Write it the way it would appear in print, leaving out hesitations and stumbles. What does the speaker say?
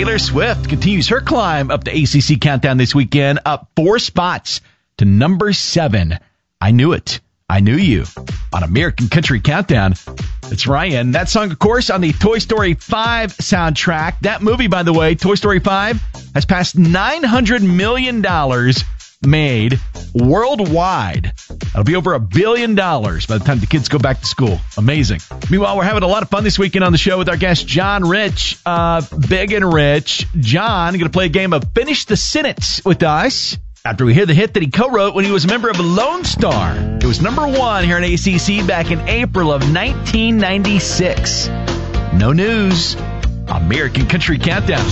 Taylor Swift continues her climb up the ACC Countdown this weekend, up 4 spots to number 7. I Knew It. I Knew You on American Country Countdown. That's Ryan. That song, of course, on the Toy Story 5 soundtrack. That movie, by the way, Toy Story 5, has passed $900 million made worldwide. That'll be over $1 billion by the time the kids go back to school. Amazing. Meanwhile, we're having a lot of fun this weekend on the show with our guest, John Rich. Big and Rich. John going to play a game of Finish the Sentence with us after we hear the hit that he co-wrote when he was a member of Lone Star. It was number 1 here in ACC back in April of 1996. No news. American Country Countdown.